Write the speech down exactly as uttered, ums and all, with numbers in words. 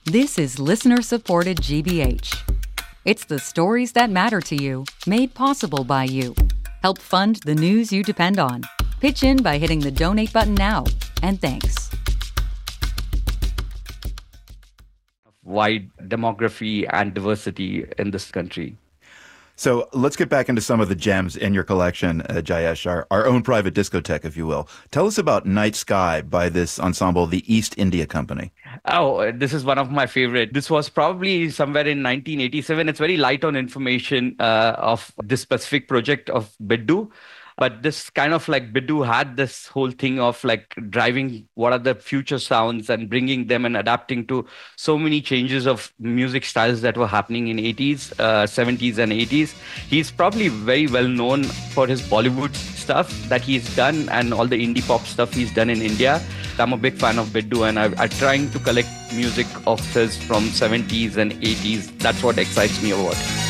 This is listener-supported G B H. It's the stories that matter to you, made possible by you. Help fund the news you depend on. Pitch in by hitting the donate button now. And thanks. Wide demography and diversity in this country. So let's get back into some of the gems in your collection, uh, Jayesh, our, our own private discotheque, if you will. Tell us about Night Sky by this ensemble, the East India Company. Oh, this is one of my favorite. This was probably somewhere in nineteen eighty-seven. It's very light on information uh, of this specific project of Biddu. But this kind of like Biddu had this whole thing of like driving what are the future sounds and bringing them and adapting to so many changes of music styles that were happening in eighties, uh, seventies and eighties. He's probably very well known for his Bollywood stuff that he's done and all the indie pop stuff he's done in India. I'm a big fan of Biddu and I, I'm trying to collect music of his from seventies and eighties. That's what excites me about it.